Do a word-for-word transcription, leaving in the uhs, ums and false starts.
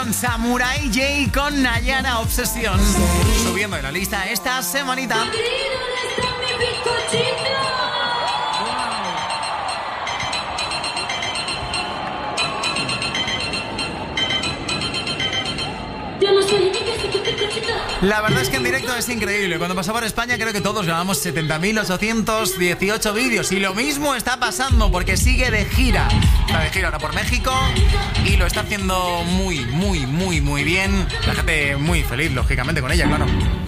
con Samurai J y con Nayara Obsesión. Subiendo en la lista esta semanita. La verdad es que en directo es increíble. Cuando pasó por España creo que todos grabamos setenta mil ochocientos dieciocho vídeos. Y lo mismo está pasando porque sigue de gira. Está de gira ahora por México y lo está haciendo muy, muy, muy, muy bien. La gente muy feliz, lógicamente, con ella, claro.